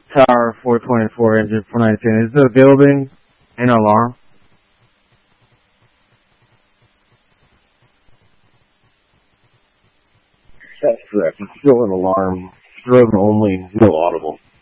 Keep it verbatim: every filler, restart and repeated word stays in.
Tower four twenty-four engine four nineteen. Is the building an alarm? That's correct. It's still an alarm. Strobe only, no audible.